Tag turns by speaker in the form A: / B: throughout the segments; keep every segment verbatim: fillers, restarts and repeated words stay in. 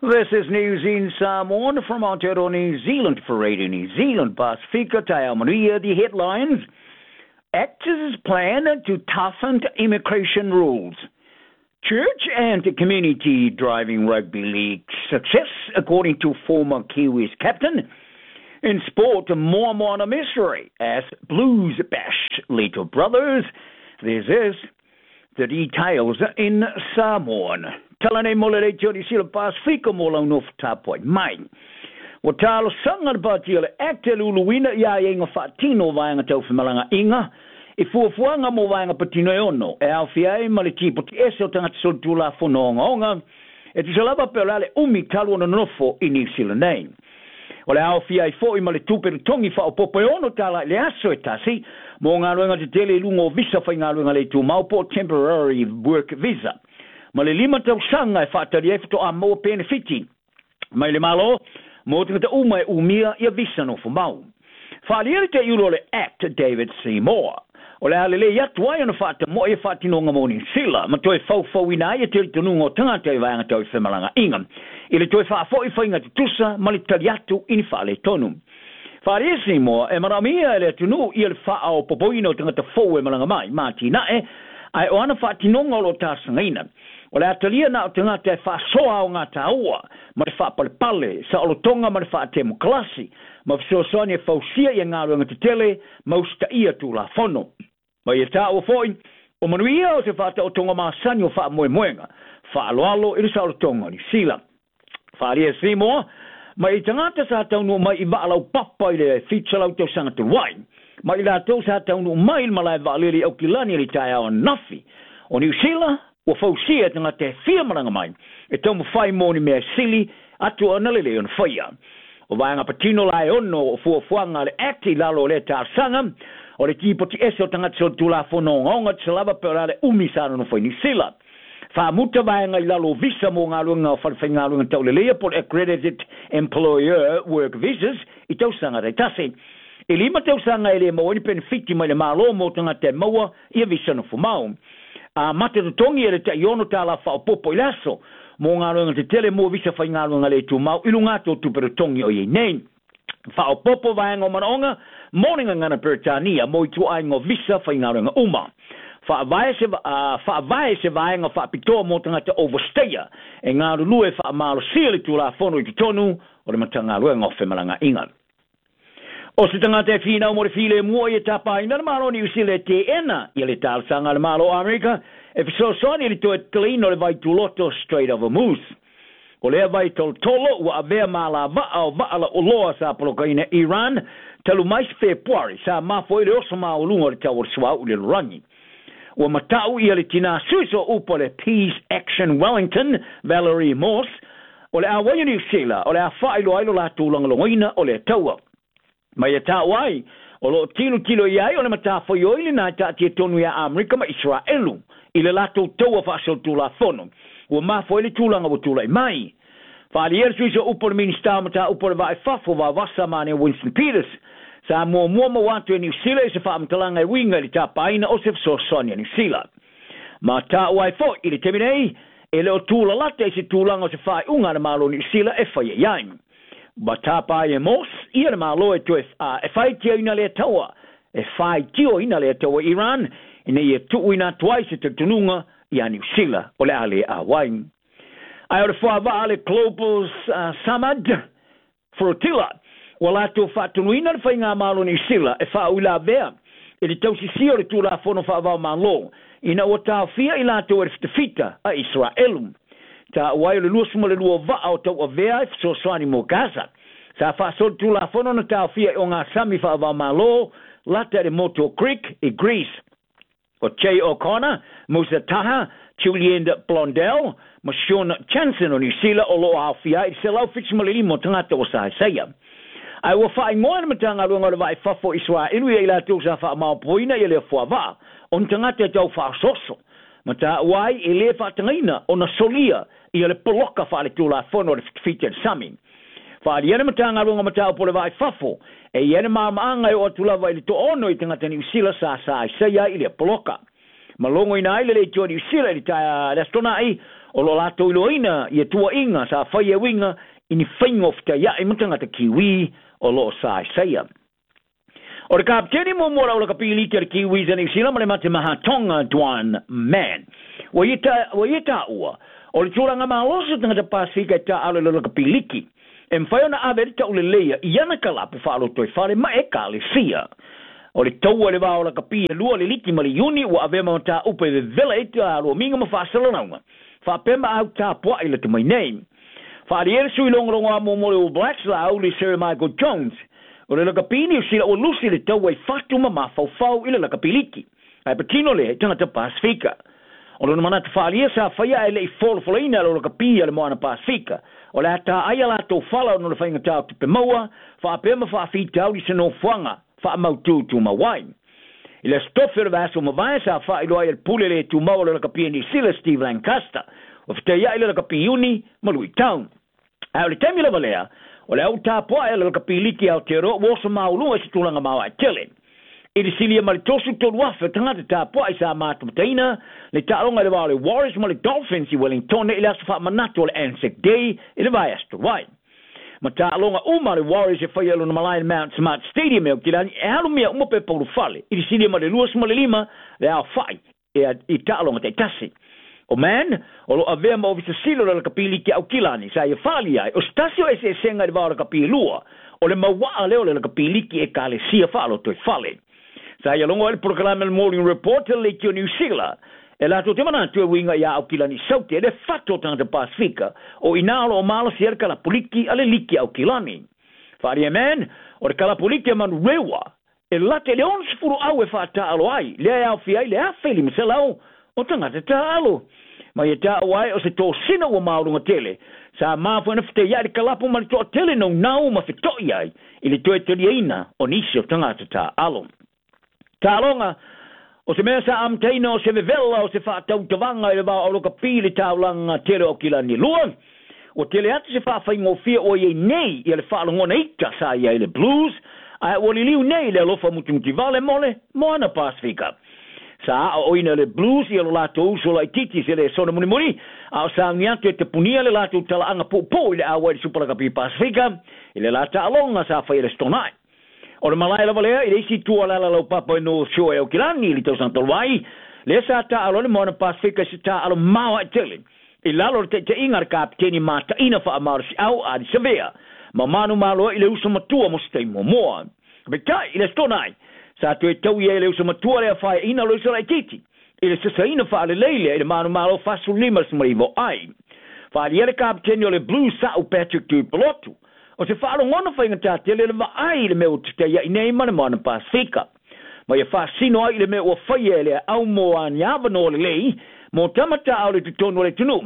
A: This is News in Samoan from Aotearoa, New Zealand for Radio New Zealand. Pasifika Taia the headlines. Actors plan to toughen immigration rules. Church and community driving rugby league success, according to former Kiwis captain. In sport, more and more mystery as Blues bash Little Brothers. This is the details in Samoan. Talane molere jodi sila Pasifika mola no tapoi mai. Watalo sanga batile acte luluina ya yenga fatino vanga tau malanga inga. Ifuafuanga mo vanga patino ono e alfiai maliti poti eso tanga tsodula fononga onga. E tisalaba pelale umi talu no nofo in New Zealand name. Ole alfiai fo i malitu per tongi fa opopo ono tala le aso etasi mo ngaluenga te tele lungo visa fa ngaluenga le tu maupo temporary work visa. Ma le lima tau sanga e whaatari e whato a mo benefiti. Mai le malo, mo te kata uma e umia ia visa no whamau. Whaaliere te iuro le act David Seymour. O le ale le iatu ai ana whaata mo e whaatinonga mo ni sila. Ma toi fau fau ina ai e te ritonunga o tangata e vayanga tau i whamalanga inga. I le toi whaafo i whainga te tusa, ma le tali atu ini whaale tonu. Whaaliere Seymour e maramia e le atunu i le wha o popoino tangata fau e malanga mai. Ma tina e, ai o ana whaatinonga o lo tāsanga ina. O le atalia na o te ngata e whaasoa o ngata aua, ma le whaapale sa o lo tonga ma le whaatemo klasi, ma fisosoani e whausia i ngā runga te tele, ma usta ia tū la whono. Ma i e tā o fōi, o manuia o te whaata o tonga maa sani o wha moe moenga, whaaloalo i sa o lo tonga ni sila. Whaaria Seymour, ma i tangata sa taunu mai i waalau papa i le whitsalau tau sanga te wai, ma i la tau sa taunu mai il malai waaliri au ki lani li tai au nafi. O New Zealand, o fausia tanga te fia maranga mai, e tau mawhai mōni mea sili, atu analele on whaia. O vaianga patino lai ono o fuafuanga le acti lalo le tāsanga, o le tīpoti ese o tanga tso tula whanonga onga tsalava pera le umisana no whai ni sila. Whamuta vaianga i lalo visa mō ngā runga o whalwhai ngā runga tau le lea por accredited employer work visas i tau sanga rei tase. E lima tau sanga e le mawani benefiti mai le malo mō tanga te maua i a visa no whamau. A mate to tongi e le te iono tala wha o popo i laso, mō ngā runga te tele mō visa whai ngā runga le tu mau, ilu ngā tō tupere tongi o i nei. Wha o popo vaenga o manaonga, mōninga ngana Britania, mō i tu aingo visa whai ngā runga uma. Wha vae se, uh, vae se vaenga wha pitoa mō tanga te overstaya, e ngā rulue wha mālo sili tu la whono i te tonu, o le mata ngā runga o whemalanga inga. O se tangata e whina o mo re while mua i e tapa ina le malo ni usile te ena i le tālsanga le malo Amerika e fisosoni li to e tlino le vai tuloto Strait of Hormuz. O lea vai tol tolo ua avea mala vaa o vaala o loa sa polokaina Iran talu mais februari sa mafo i le osa maa o lunga le tau o swa u le rangi. Ua matau i le tina suiso upo le Peace Action Wellington Valerie Morse o le awai ni usila o le a whailo ailo la tūlanga longoina o le taua. Mai e tā wai, o lo tilo tilo iai o le mata whai oili nā tā tia tonu ia Amerika ma Israelu, i le lato taua whaasau tūla whono, ua mā whaile tūlanga o tūlai mai. Whaali ere suisa upo le minister mata upo le vai whafo wa wasa mane Winston Peters, sa mua mua ma watu e New Zealand e se whaamatalanga e winga li tā paina o se fso Sonia New Zealand. Ma tā wai fo, i le teminei, e le o tūla lata e se tūlanga o se whai unga na malo New Zealand e whai e yain. Ba tapa e mos, ia le malo e tu e whai tio ina le taua, e whai tio ina le taua Iran, ina ia tu ina tuai se te tununga i a New Zealand, o le ale a wain. Ai ora whaava ale Global uh, Samad Flotilla, o la tu whatunu ina le whai ngā malo New Zealand, e wha ula vea, e le tau si sio le tu la whono whaava malo, ina o tau fia i la tu e fita a Israelum. Ta wai le luas mo le lua va au tau a vea e so soani mo Gaza. Sa fa sol tu la fono na tau fia o ngā sami fa va malo lata de Moto Creek e Greece. O Jay O'Connor, Musa Taha, Julian Blondell, ma Sean Chanson o New Zealand o lo au fia e se lau fix mo le limo tangata o sa seia. Ai wa fa ingoa na matanga luanga le vai fafo Israel ilu e la tu sa fa mau poina e le fua va. On tangata tau fa soso. Mata wai e le fa tangaina o na solia i le poloka fa le tula fono le featured sami. Fa le ene matanga runga mata o le vai fafo e ene maamaanga e o tula vai le to ono i tangata New Zealand sa sa i seia i le poloka. Malongo ina ile le to New Zealand i ta restona i o lo lato iloina ia tua inga sa whai e winga ini whaingof te ia i mutanga te kiwi o lo sa saia. O re kapteni mo mora o le kapili te kiwi zani sila mare mate maha tonga duan man. Wa ita wa ita ua o le turanga maloso tanga te Pasifika ta ale le kapiliki. Em whai ona averita o le leia iana kalapu whaalo toi whare ma e ka le sia. O le taua le wao la kapia lua le liki mali uni wa avema ta upe ve vela ita alo minga ma whaasala naunga. Wha pema au ta pua ila te mai name. Wha ariere sui longorongo a momole o Blacks la au le Sir Michael Jones. O le la kapini o sila o lusi le taua i fatu ma mafau fau ila la kapiliki. Ai patino le tangata Pasifika. O le manata wha ariere sa whaia ele i folo folaina lo la kapia le moana Pasifika. O le ata aia la tau whala o no le whainga tau te pemoa. Wha pema wha fitau li seno whanga. Fa mau tu tu ma wine. Ila stoffer vaso ma vai sa fa ilo ai pule le tu mau le kapia ni sila Steve Lancaster. O fte ya ila kapia uni ma Louis Town. Ai le temi la valea. O le au ta po ai le kapia liki au tero wo so mau lu esi tulanga mau ai tele. Ili silia ma le tosu to wafa tanga ta po ai sa ma tu taina le ta longa le vale Warriors ma le Dolphins i Wellington ila sa fa manato le Anzac Day ila vai astro wine. Mata alonga uma le Warriors e whai alo na Malayan Mount Smart Stadium e o kilani e halu mea uma pe pauru fale. Iri sidi ma le luas ma le lima le au whai e i ta alonga te tasi. O man, o lo avea ma ovisa silo le kapili ki au kilani sa e whali ai o stasio e se senga le vau le kapili lua o le mawaa leo le kapili ki e ka le sia whalo toi fale. Sa e alonga le proklame le Morning Report le ki o New Zealand. E lato te mana tue winga ia au kilani saute e le fato tanga te Pasifika o inalo o malo sier kala puliki ale liki au kilani. Whari e men, o re kala puliki e manu rewa e late le ons furu au e whata alo ai le au fiai le awheli miselau o tanga te ta alo. Mai e ta awai o se tō sina ua maurunga tele sa mafu ena fite iai kalapu mani tō tele no nau ma fitoi ai ili tue teri eina o nisi o tanga te ta alo. Ta alonga o se mea sa amteina o se vevela o se whaatau tawanga i le wao aloka pili taulanga tele o kilani lua. O tele atu se whaafai fia o ye nei i le whaalongona ita sa ia i le Blues. Ai o li liu nei le alofa mutimuti vale mole moana Pasifika. Sa o ina le Blues i alo lato uso lai titi se le sona muni muni. Ao sa ngiantu e te punia le lato talaanga po po i le awa i le Superakapi Pasifika. I le lata alonga sa whai le stonai. O le malai lava lea, i reisi tua lala lau papa no shoe au kilani, li tau santo wai. Le sa ta alo le moana Pasifika si ta alo mawa e tele. I lalo te te ingar kapteni mata ina wha amaro si au a di savea. Ma manu malo i le usa matua mo stei mo moa. Bekai, i le stonai. Sa tu e tau i e le usa matua lea whae ina lo isa lai titi. I le sasa ina wha le leile, i le manu malo fasu lima smarivo ai. Wha li ele kapteni o le Blues sa u Patrick tu pilotu. O se whaaro ngona whainga tā te le wa ai le meo te ia i nei mana mana Pasifika. Ma ia wha sino ai le meo o whaia le au moa nyawa no le lei, mo tamata au le tutono le tunu.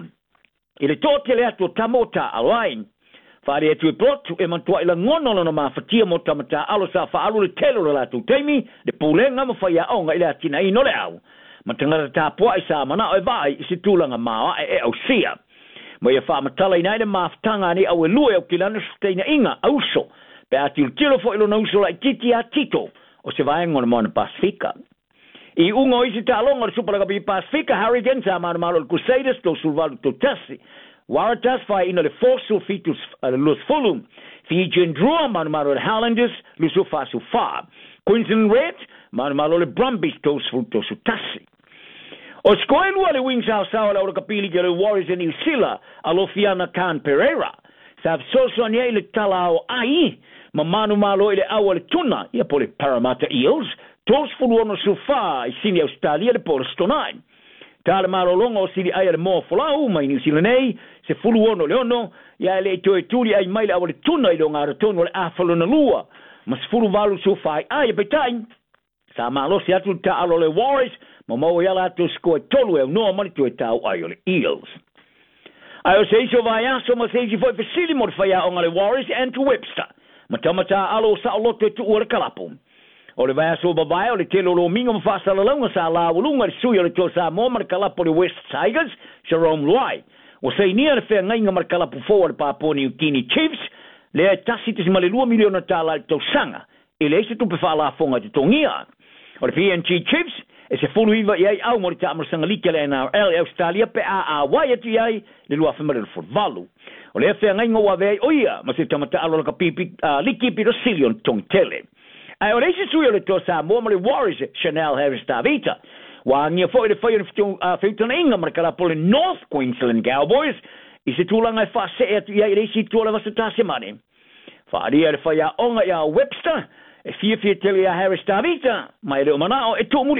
A: I le tō te le ato tamota alai. Whaare atu e plotu e mantua i la ngono na mawhatia mo tamata alo sa whaaru le telo le lato teimi, le pūlenga ma whaia aonga i le atina i no le au. Ma tangata tā pua i sa mana o e vai i se tūlanga mawa e e au sia. Ma ia wha matala i naile maftanga ni au e lue au kilana suteina inga auso. Pe ati ultiro fo ilo na uso la i titi a tito o se vaengo na moana Pasifika. I unga o isi talonga le Superakapi Pasifika, Harrigan sa mana malo le Crusaders to sulvalu to tasi. Waratahs fai ina le Forsul fitus uh, lus fulum. Fijian Drua mana malo le Highlanders lusu fasu fa. Queensland Reds mana malo le Brumbies to sulvalu to tasi. O skoe lua le wings au sawa la kapili ke le Warriors e New Zealand alo Fiana Khan Pereira. Sa soso ania i le tala o ai, ma manu malo i le awa le tuna, ia po le Parramatta Eels, tos fulu ono sufa i sini Australia le po le Stonai. Ta le malo longa o sini ai le mo folau, mai New Zealand ei, se fulu ono le ono, ia le to e turi ai mai le awa le tuna i lo ngā ratono le afalo na lua, ma se fulu valu sufa ai ai e betai. Sa malo si atu ta alo le Warriors, ma mau ia la tu skoe tolu e no mani tu e tau ai o le Eels. Ai o seiso vai aso ma seisi foi fesili mo fai o ngale Warriors and to Webster. Ma tamata alo sa loto e tu ora kalapu. O le vai aso babai o le telo lo mingo ma fasa la longa sa la ulunga le sui o le to sa mo mar kalapu le West Tigers, Jerome Luai. O sei nia le fea ngainga mar kalapu forward Papua New Guinea Chiefs, le tasi te male lua miliona tala to sanga. Ele se tu pe fa la fonga te tongia. O le P N G Chiefs e se fulu iwa iai au mori ta amara sangalike le N R L e Australia pe a a wai atu iai le lua whamare le forvalu. O le whea ngai ngoa vei oia ma se tamata alo laka pipi liki piro silion tong tele. Ai o reisi sui o le toa Samoa ma le Warriors Chanel Harris Tavita. Wa ngia fo i le whai o le whiutona inga ma le karapo le North Queensland Cowboys i se tūlanga e whase e atu iai reisi tūla vasa tase mane. Whaaria le whai a onga i a Webster e fia fia tele a Harris Tavita mai le o manao e tō muri